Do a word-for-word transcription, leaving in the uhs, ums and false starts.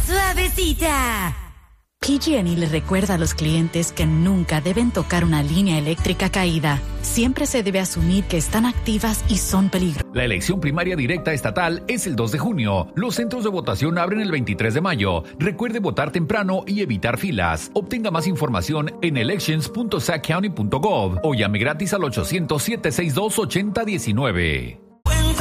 suavecita. P G and E le recuerda a los clientes que nunca deben tocar una línea eléctrica caída. Siempre se debe asumir que están activas y son peligro. La elección primaria directa estatal es el dos de junio. Los centros de votación abren el veintitrés de mayo. Recuerde votar temprano y evitar filas. Obtenga más información en elections punto sac county punto gov o llame gratis al ochocientos, siete seis dos, ocho cero uno nueve.